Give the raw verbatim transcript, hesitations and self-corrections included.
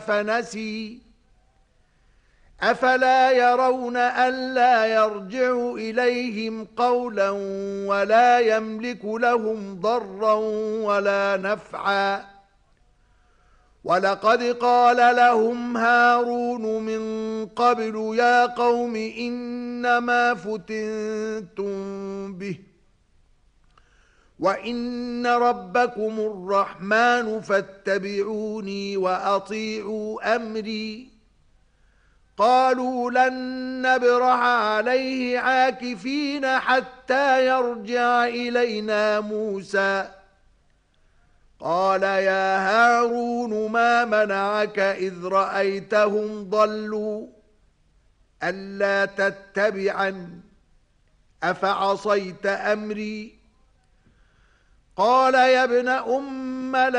فنسي أفلا يرون ألا يرجع إليهم قولا ولا يملك لهم ضرا ولا نفعا ولقد قال لهم هارون من قبل يا قوم إنما فتنتم به وَإِنَّ رَبَّكُمُ الرَّحْمَنُ فَاتَّبِعُونِي وَأَطِيعُوا أَمْرِي قالوا لن نبرح عليه عاكفين حتى يرجع إلينا موسى قال يا هارون ما منعك إذ رأيتهم ضلوا ألا تتبعني أفعصيت أمري قال يا ابن أم